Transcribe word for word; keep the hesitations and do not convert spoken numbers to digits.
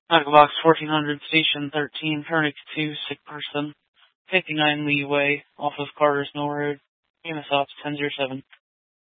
Box fourteen hundred, Station thirteen, Hernick two, sick person. fifty-nine Lee Way, off of Carter's Mill Road. Unit Ops ten oh seven.